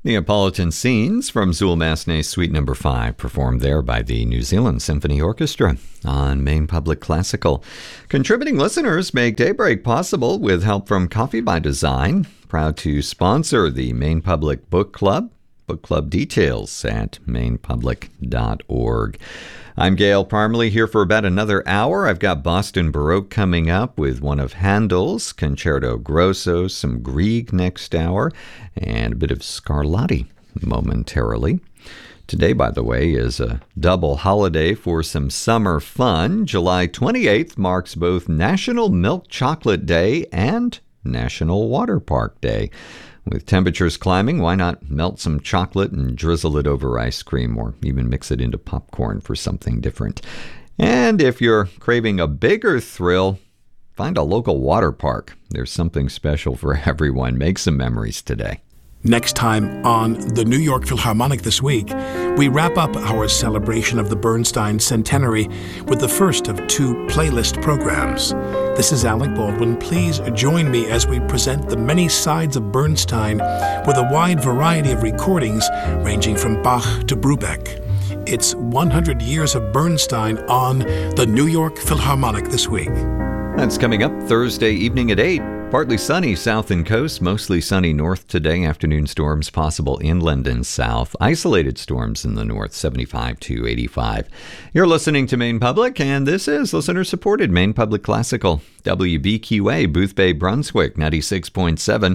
Neapolitan Scenes from Zuul Massenet Suite No. 5, performed there by the New Zealand Symphony Orchestra on Maine Public Classical. Contributing listeners make Daybreak possible with help from Coffee by Design, proud to sponsor the Maine Public Book Club. Book club details at mainepublic.org. I'm Gail Parmalee here for about another hour. I've got Boston Baroque coming up with one of Handel's Concerto Grosso, some Grieg next hour, and a bit of Scarlatti momentarily. Today, by the way, is a double holiday for some summer fun. July 28th marks both National Milk Chocolate Day and National Water Park Day. With temperatures climbing, why not melt some chocolate and drizzle it over ice cream, or even mix it into popcorn for something different? And if you're craving a bigger thrill, find a local water park. There's something special for everyone. Make some memories today. Next time on the New York Philharmonic This Week, we wrap up our celebration of the Bernstein Centenary with the first of two playlist programs. This is Alec Baldwin. Please join me as we present the many sides of Bernstein with a wide variety of recordings ranging from Bach to Brubeck. It's 100 years of Bernstein on the New York Philharmonic This Week. That's coming up Thursday evening at 8. Partly sunny south and coast, mostly sunny north today. Afternoon storms possible inland and south. Isolated storms in the north, 75 to 85. You're listening to Maine Public, and this is listener-supported Maine Public Classical. WBQA, Boothbay, Brunswick, 96.7.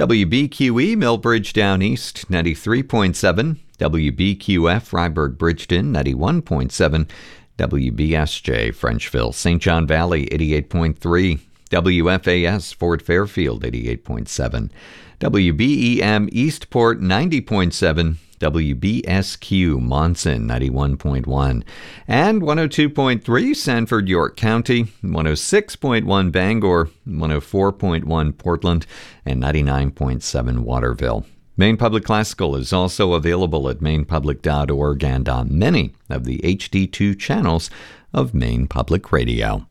WBQE, Millbridge Down East, 93.7. WBQF, Ryberg, Bridgeton, 91.7. WBSJ, Frenchville, St. John Valley, 88.3. WFAS, Fort Fairfield, 88.7. WBEM, Eastport, 90.7. WBSQ, Monson, 91.1. And 102.3, Sanford, York County, 106.1, Bangor, 104.1, Portland, and 99.7, Waterville. Maine Public Classical is also available at mainepublic.org and on many of the HD2 channels of Maine Public Radio.